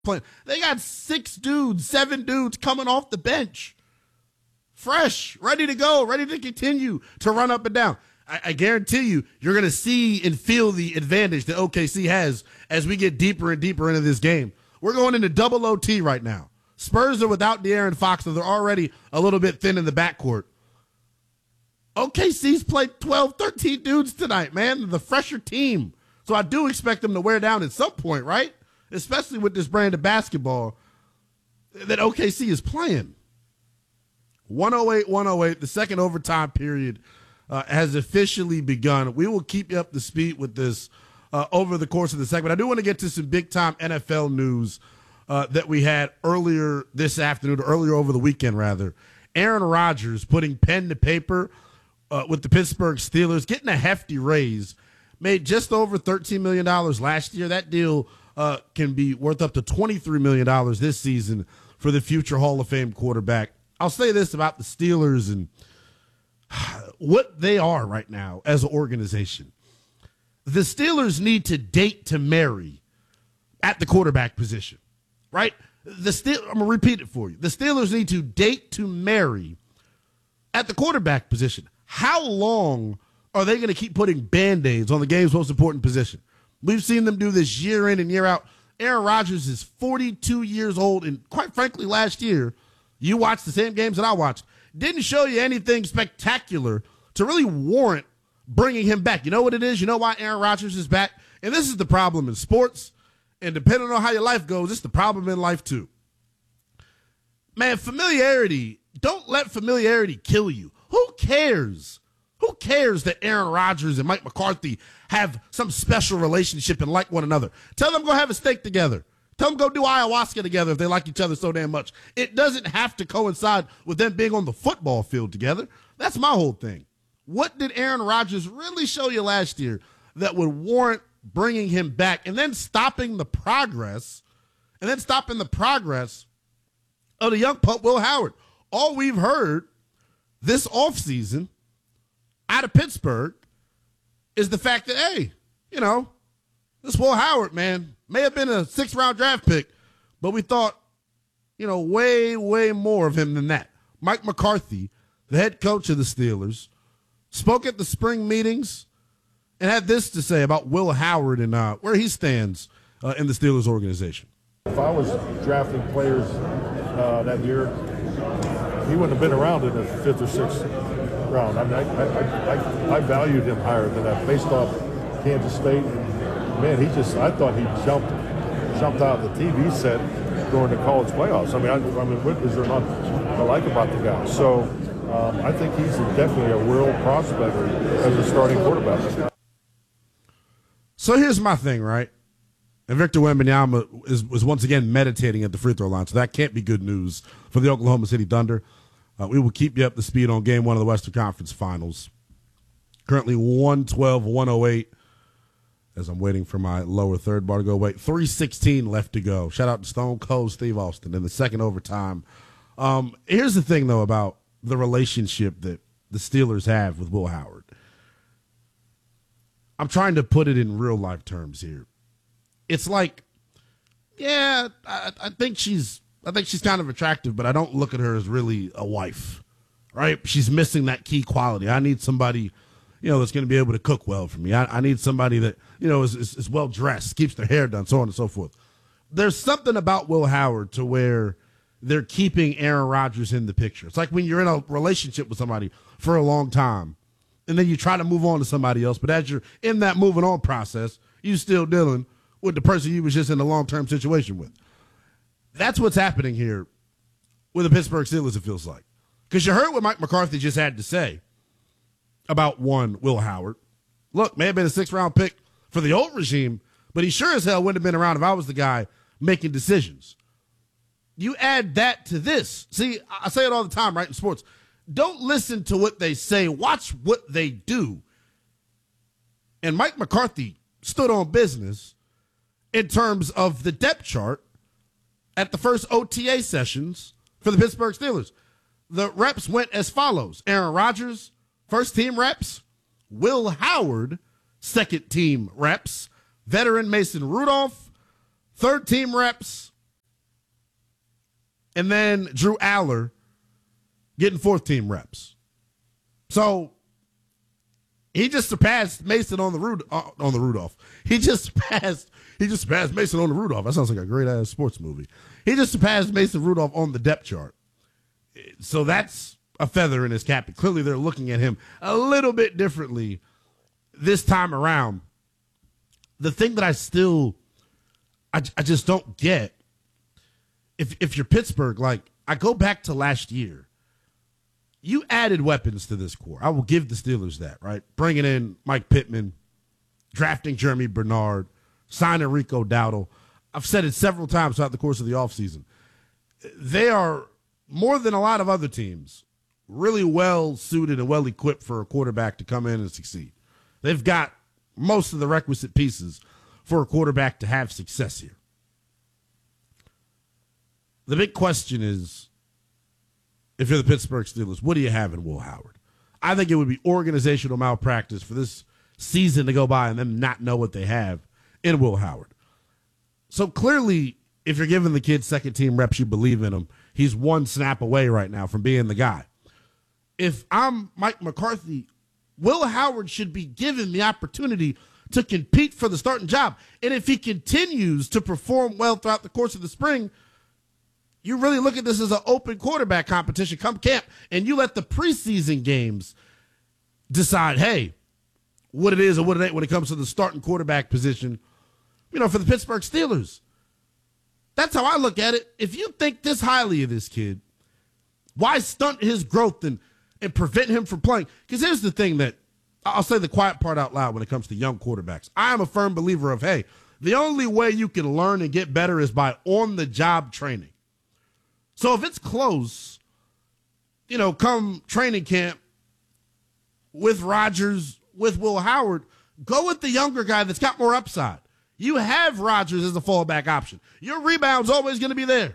playing. They got 6 dudes, 7 dudes coming off the bench. Fresh, ready to go, ready to continue to run up and down. I guarantee you're going to see and feel the advantage that OKC has as we get deeper and deeper into this game. We're going into double OT right now. Spurs are without De'Aaron Fox, so they're already a little bit thin in the backcourt. OKC's played 12, 13 dudes tonight, man. The fresher team. So I do expect them to wear down at some point, right? Especially with this brand of basketball that OKC is playing. 108-108, the second overtime period has officially begun. We will keep you up to speed with this over the course of the segment. I do want to get to some big-time NFL news that we had earlier this afternoon, or earlier over the weekend, rather. Aaron Rodgers putting pen to paper with the Pittsburgh Steelers, getting a hefty raise, made just over $13 million last year. That deal can be worth up to $23 million this season for the future Hall of Fame quarterback. I'll say this about the Steelers and what they are right now as an organization. The Steelers need to date to marry at the quarterback position, right? I'm going to repeat it for you. The Steelers need to date to marry at the quarterback position. How long are they going to keep putting Band-Aids on the game's most important position? We've seen them do this year in and year out. Aaron Rodgers is 42 years old, and quite frankly, last year, you watched the same games that I watched, didn't show you anything spectacular to really warrant bringing him back. You know what it is? You know why Aaron Rodgers is back? And this is the problem in sports, and depending on how your life goes, it's the problem in life too. Man, familiarity, don't let familiarity kill you. Who cares? Who cares that Aaron Rodgers and Mike McCarthy have some special relationship and like one another? Tell them go have a steak together. Tell them go do ayahuasca together if they like each other so damn much. It doesn't have to coincide with them being on the football field together. That's my whole thing. What did Aaron Rodgers really show you last year that would warrant bringing him back and then stopping the progress of the young pup Will Howard? All we've heard this offseason out of Pittsburgh is the fact that, hey, this Will Howard, man, may have been a 6th-round draft pick, but we thought, way, way more of him than that. Mike McCarthy, the head coach of the Steelers, spoke at the spring meetings and had this to say about Will Howard and where he stands in the Steelers organization. If I was drafting players that year, he wouldn't have been around in the 5th or 6th round. I mean, I valued him higher than that based off Kansas State. Man, I thought he jumped out of the TV set during the college playoffs. I mean, what is there not to like about the guy? So I think he's definitely a real prospect as a starting quarterback. So here's my thing, right? And Victor Wembanyama was once again meditating at the free throw line, so that can't be good news for the Oklahoma City Thunder. We will keep you up to speed on game 1 of the Western Conference Finals. Currently 112-108 as I'm waiting for my lower third bar to go away. 3:16 left to go. Shout out to Stone Cold Steve Austin in the second overtime. Here's the thing, though, about the relationship that the Steelers have with Will Howard. I'm trying to put it in real-life terms here. It's like, yeah, I think she's kind of attractive, but I don't look at her as really a wife, right? She's missing that key quality. I need somebody, that's going to be able to cook well for me. I need somebody that, is well-dressed, keeps their hair done, so on and so forth. There's something about Will Howard to where they're keeping Aaron Rodgers in the picture. It's like when you're in a relationship with somebody for a long time, and then you try to move on to somebody else, but as you're in that moving on process, you still dealing with the person you was just in a long-term situation with. That's what's happening here with the Pittsburgh Steelers, it feels like. Because you heard what Mike McCarthy just had to say about Will Howard. Look, may have been a 6th-round pick for the old regime, but he sure as hell wouldn't have been around if I was the guy making decisions. You add that to this. See, I say it all the time, right, in sports. Don't listen to what they say. Watch what they do. And Mike McCarthy stood on business in terms of the depth chart at the first OTA sessions for the Pittsburgh Steelers. The reps went as follows. Aaron Rodgers, first-team reps. Will Howard, second-team reps. Veteran Mason Rudolph, third-team reps. and then Drew Aller getting fourth team reps. So he just surpassed Mason on the Rudolph. He just surpassed Mason on the Rudolph. That sounds like a great ass sports movie. He just surpassed Mason Rudolph on the depth chart. So that's a feather in his cap. Clearly they're looking at him a little bit differently this time around. The thing that I just don't get, if you're Pittsburgh, like, I go back to last year. You added weapons to this core. I will give the Steelers that, right? Bringing in Mike Pittman, drafting Jeremy Bernard, signing Rico Dowdle. I've said it several times throughout the course of the offseason. They are, more than a lot of other teams, really well suited and well equipped for a quarterback to come in and succeed. They've got most of the requisite pieces for a quarterback to have success here. The big question is, if you're the Pittsburgh Steelers, what do you have in Will Howard? I think it would be organizational malpractice for this season to go by and them not know what they have in Will Howard. So clearly, if you're giving the kid second team reps, you believe in him. He's one snap away right now from being the guy. If I'm Mike McCarthy, Will Howard should be given the opportunity to compete for the starting job. And if he continues to perform well throughout the course of the spring, you really look at this as an open quarterback competition come camp, and you let the preseason games decide, hey, what it is or what it ain't when it comes to the starting quarterback position, for the Pittsburgh Steelers. That's how I look at it. If you think this highly of this kid, why stunt his growth and prevent him from playing? Because here's the thing that I'll say the quiet part out loud when it comes to young quarterbacks. I am a firm believer of, hey, the only way you can learn and get better is by on-the-job training. So if it's close, come training camp with Rodgers, with Will Howard, go with the younger guy that's got more upside. You have Rodgers as a fallback option. Your rebound's always going to be there.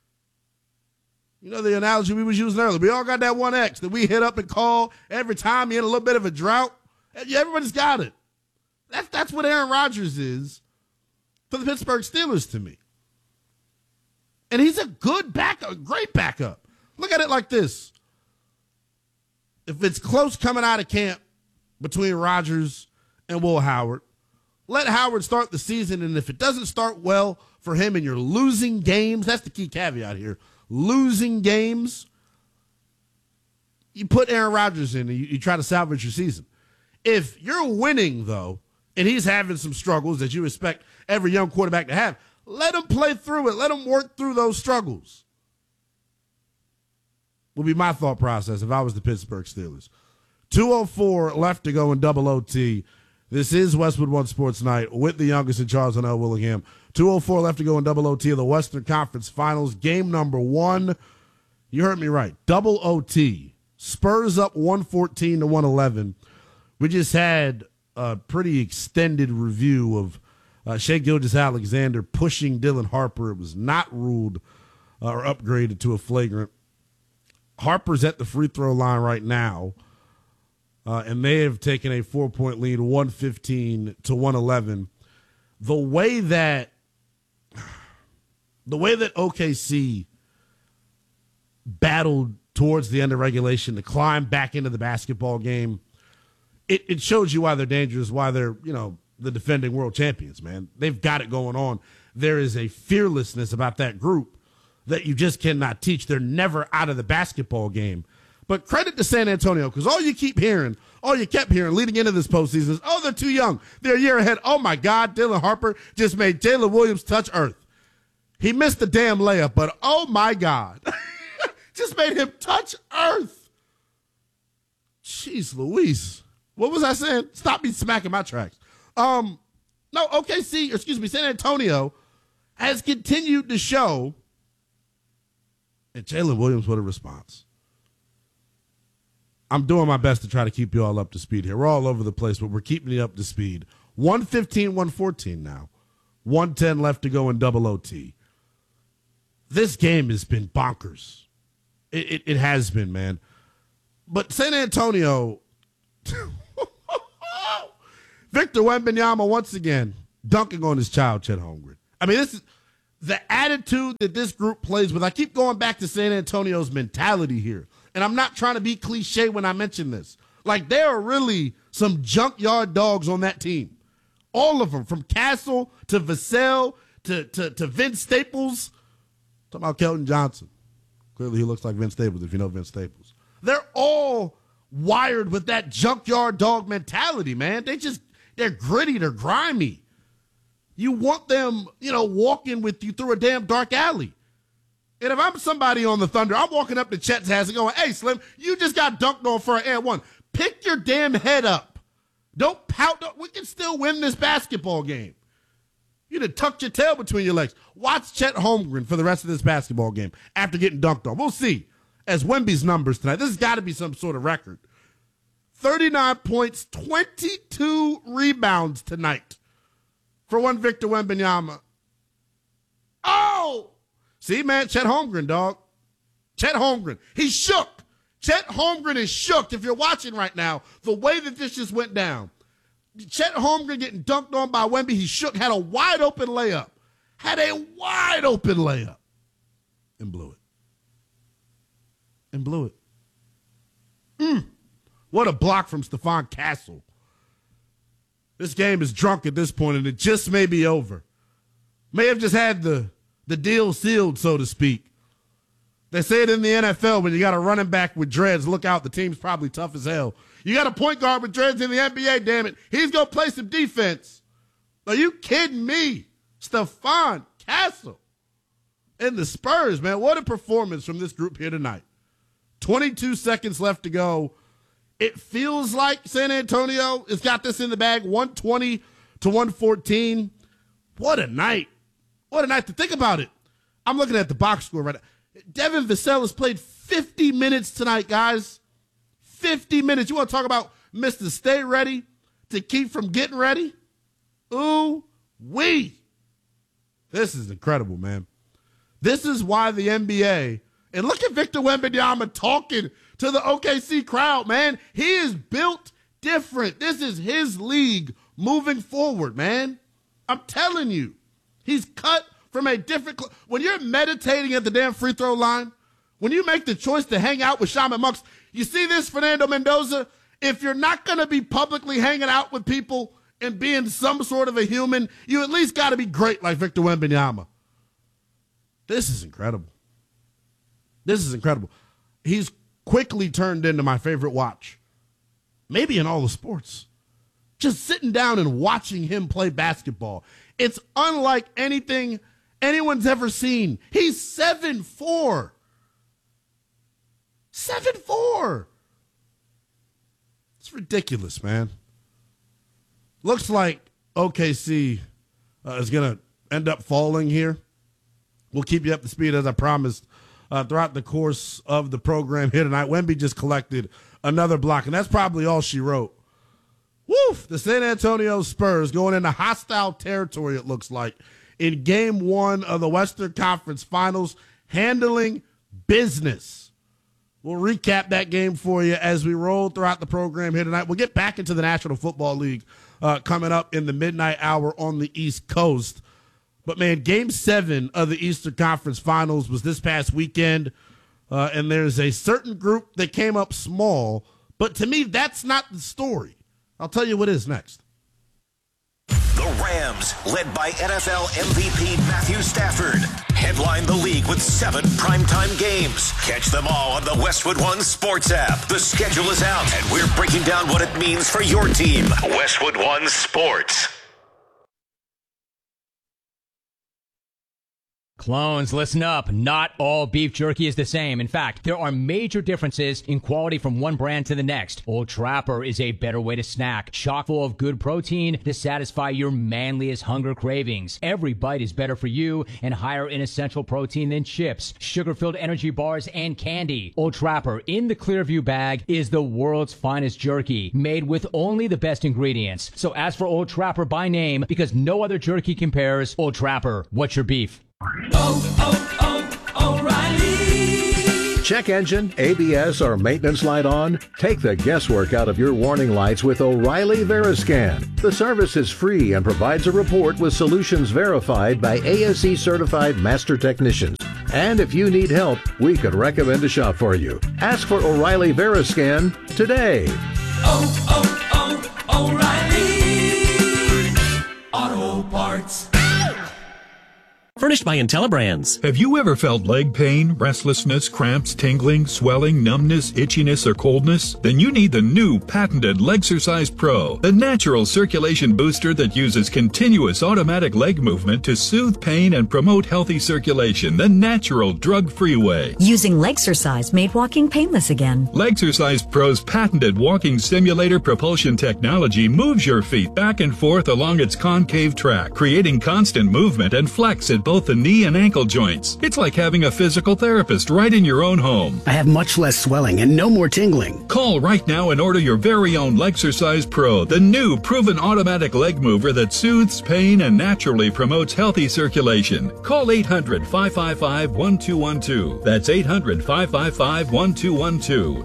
The analogy we was using earlier. We all got that 1X that we hit up and call every time you're in a little bit of a drought. Everybody's got it. That's what Aaron Rodgers is for the Pittsburgh Steelers to me. And he's a good backup, a great backup. Look at it like this. If it's close coming out of camp between Rodgers and Will Howard, let Howard start the season, and if it doesn't start well for him and you're losing games, that's the key caveat here, losing games, you put Aaron Rodgers in and you try to salvage your season. If you're winning, though, and he's having some struggles that you expect every young quarterback to have, let him play through it. Let him work through those struggles. Would be my thought process if I was the Pittsburgh Steelers. 2:04 left to go in double OT. This is Westwood One Sports Night with the youngest in Charles and L. Willingham. 2:04 left to go in double OT of the Western Conference Finals. Game number 1. You heard me right. Double OT. Spurs up 114-111. We just had a pretty extended review of Shai Gilgeous-Alexander pushing Dylan Harper. It was not ruled or upgraded to a flagrant. Harper's at the free throw line right now, and they have taken a 4-point lead, 115-111. The way that OKC battled towards the end of regulation to climb back into the basketball game, it shows you why they're dangerous, why they're, the defending world champions, man. They've got it going on. There is a fearlessness about that group that you just cannot teach. They're never out of the basketball game. But credit to San Antonio, because all you kept hearing leading into this postseason is, they're too young. They're a year ahead. Oh, my God, Dylan Harper just made Jalen Williams touch earth. He missed the damn layup, but oh, my God. Just made him touch earth. Jeez Louise. What was I saying? Stop me smacking my tracks. San Antonio has continued to show, and Jalen Williams, what a response. I'm doing my best to try to keep you all up to speed here. We're all over the place, but we're keeping you up to speed. 115-114 now. 110 left to go in double OT. This game has been bonkers. It has been, man. But San Antonio, Victor Wembanyama once again dunking on his child, Chet Holmgren. I mean, the attitude that this group plays with, I keep going back to San Antonio's mentality here. And I'm not trying to be cliche when I mention this. Like, there are really some junkyard dogs on that team. All of them, from Castle to Vassell to Vince Staples. Talking about Kelton Johnson. Clearly he looks like Vince Staples if you know Vince Staples. They're all wired with that junkyard dog mentality, man. They're gritty, they're grimy. You want them, walking with you through a damn dark alley. And if I'm somebody on the Thunder, I'm walking up to Chet's house and going, hey, Slim, you just got dunked on for an and one. Pick your damn head up. Don't pout. We can still win this basketball game. You'd have tucked your tail between your legs. Watch Chet Holmgren for the rest of this basketball game after getting dunked on. We'll see. As Wemby's numbers tonight, this has got to be some sort of record. 39 points, 22 rebounds tonight for one Victor Wembanyama. Oh! See, man, Chet Holmgren, dog. Chet Holmgren. He's shook. Chet Holmgren is shook, if you're watching right now, the way that this just went down. Chet Holmgren getting dunked on by Wemby. He shook, had a wide-open layup. And blew it. What a block from Stephon Castle. This game is drunk at this point, and it just may be over. May have just had the deal sealed, so to speak. They say it in the NFL when you got a running back with dreads, look out, the team's probably tough as hell. You got a point guard with dreads in the NBA, damn it. He's going to play some defense. Are you kidding me? Stephon Castle and the Spurs, man. What a performance from this group here tonight. 22 seconds left to go. It feels like San Antonio has got this in the bag, 120 to 114. What a night. What a night to think about it. I'm looking at the box score right now. Devin Vassell has played 50 minutes tonight, guys. 50 minutes. You want to talk about Mr. Stay Ready to keep from getting ready? Ooh-wee. This is incredible, man. This is why the NBA, and look at Victor Wembanyama talking to the OKC crowd, man. He is built different. This is his league moving forward, man. I'm telling you. He's cut from a different when you're meditating at the damn free throw line, when you make the choice to hang out with Shaman Monks, you see this, Fernando Mendoza? If you're not going to be publicly hanging out with people and being some sort of a human, you at least got to be great like Victor Wembanyama. This is incredible. He's quickly turned into my favorite watch, maybe in all the sports. Just sitting down and watching him play basketball. It's unlike anything anyone's ever seen. He's 7'4". 7'4". It's ridiculous, man. Looks like OKC is going to end up falling here. We'll keep you up to speed, as I promised, throughout the course of the program here tonight. Wemby just collected another block, and that's probably all she wrote. Woof! The San Antonio Spurs going into hostile territory, it looks like, in Game 1 of the Western Conference Finals, handling business. We'll recap that game for you as we roll throughout the program here tonight. We'll get back into the National Football League coming up in the midnight hour on the East Coast. But, man, Game 7 of the Eastern Conference Finals was this past weekend, and there's a certain group that came up small, but to me, that's not the story. I'll tell you what is next. The Rams, led by NFL MVP Matthew Stafford, headline the league with 7 primetime games. Catch them all on the Westwood One Sports app. The schedule is out, and we're breaking down what it means for your team. Westwood One Sports. Clones, listen up. Not all beef jerky is the same. In fact, there are major differences in quality from one brand to the next. Old Trapper is a better way to snack, chock full of good protein to satisfy your manliest hunger cravings. Every bite is better for you and higher in essential protein than chips, sugar-filled energy bars, and candy. Old Trapper in the Clearview bag is the world's finest jerky, made with only the best ingredients. So ask for Old Trapper by name because no other jerky compares. Old Trapper, what's your beef? Oh, O'Reilly. check engine, ABS, or maintenance light on? Take the guesswork out of your warning lights with O'Reilly Veriscan. The service is free and provides a report with solutions verified by ASE certified master technicians. And if you need help, we could recommend a shop for you. Ask for O'Reilly Veriscan today. O'Reilly Auto Parts. Furnished by IntelliBrands. Have you ever felt leg pain, restlessness, cramps, tingling, swelling, numbness, itchiness, or coldness? Then you need the new patented Legsercise Pro, the natural circulation booster that uses continuous automatic leg movement to soothe pain and promote healthy circulation the natural, drug-free way. Using Legsercise made walking painless again. Legsercise Pro's patented walking simulator propulsion technology moves your feet back and forth along its concave track, creating constant movement and flex at both the knee and ankle joints. It's like having a physical therapist right in your own home. I have much less swelling and no more tingling. Call right now and order your very own Legsercise Pro, the new proven automatic leg mover that soothes pain and naturally promotes healthy circulation. Call 800-555-1212. That's 800-555-1212.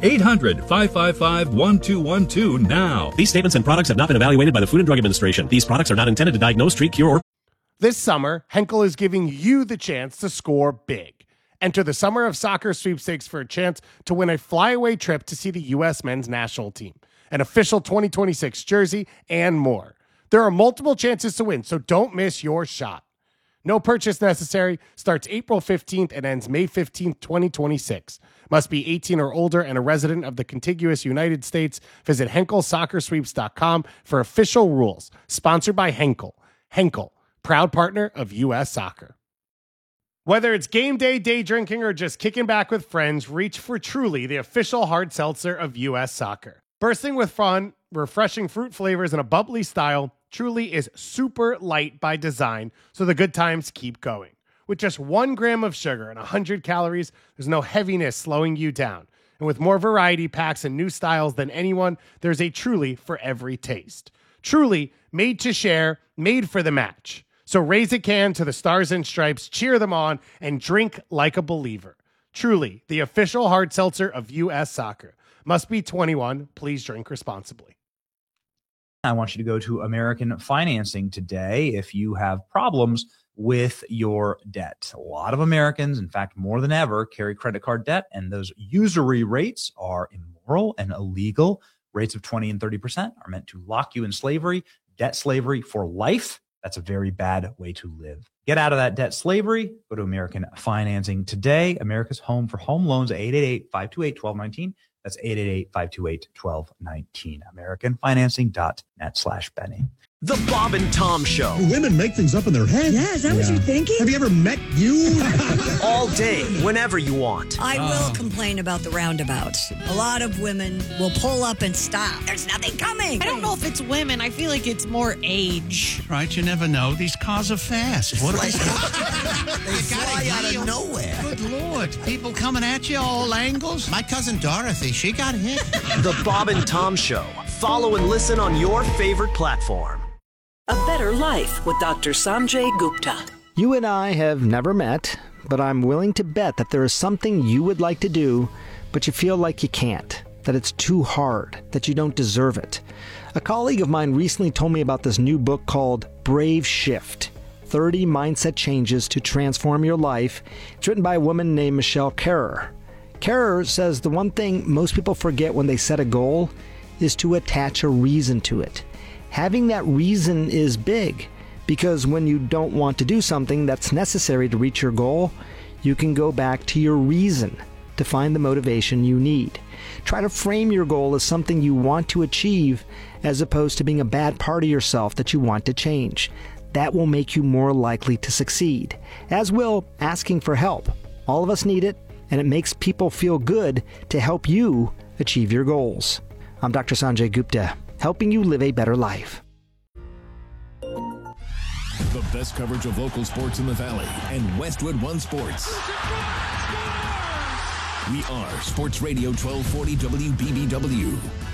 800-555-1212 now. These statements and products have not been evaluated by the Food and Drug Administration. These products are not intended to diagnose, treat, cure, or... This summer, Henkel is giving you the chance to score big. Enter the Summer of Soccer sweepstakes for a chance to win a flyaway trip to see the U.S. men's national team, an official 2026 jersey, and more. There are multiple chances to win, so don't miss your shot. No purchase necessary, starts April 15th and ends May 15th, 2026. Must be 18 or older and a resident of the contiguous United States. Visit HenkelSoccerSweeps.com for official rules. Sponsored by Henkel. Henkel, proud partner of U.S. Soccer. Whether it's game day, day drinking, or just kicking back with friends, reach for Truly, the official hard seltzer of U.S. Soccer. Bursting with fun, refreshing fruit flavors, and a bubbly style, Truly is super light by design, so the good times keep going. With just 1 gram of sugar and 100 calories, there's no heaviness slowing you down. And with more variety packs and new styles than anyone, there's a Truly for every taste. Truly, made to share, made for the match. So raise a can to the Stars and Stripes, cheer them on, and drink like a believer. Truly, the official hard seltzer of U.S. Soccer. Must be 21. Please drink responsibly. I want you to go to American Financing today if you have problems with your debt. A lot of Americans, in fact, more than ever, carry credit card debt, and those usury rates are immoral and illegal. Rates of 20 and 30% are meant to lock you in slavery, debt slavery for life. That's a very bad way to live. Get out of that debt slavery. Go to American Financing today. America's home for home loans at 888-528-1219. That's 888-528-1219. AmericanFinancing.net/Benny. The Bob and Tom Show. Women make things up in their head. Yeah, is that what you're thinking? Have you ever met you? All day, whenever you want. I will complain about the roundabouts. A lot of women will pull up and stop. There's nothing coming. I don't know if it's women. I feel like it's more age. Right, you never know. These cars are fast. What they fly out of nowhere. Good Lord. People coming at you all angles. My cousin Dorothy, she got hit. The Bob and Tom Show. Follow and listen on your favorite platform. A Better Life with Dr. Sanjay Gupta. You and I have never met, but I'm willing to bet that there is something you would like to do, but you feel like you can't, that it's too hard, that you don't deserve it. A colleague of mine recently told me about this new book called Brave Shift, 30 Mindset Changes to Transform Your Life. It's written by a woman named Michelle Kerrer. Kerrer says the one thing most people forget when they set a goal is to attach a reason to it. Having that reason is big, because when you don't want to do something that's necessary to reach your goal, you can go back to your reason to find the motivation you need. Try to frame your goal as something you want to achieve, as opposed to being a bad part of yourself that you want to change. That will make you more likely to succeed, as will asking for help. All of us need it, and it makes people feel good to help you achieve your goals. I'm Dr. Sanjay Gupta, helping you live a better life. The best coverage of local sports in the Valley and Westwood One Sports. We are Sports Radio 1240 WBBW.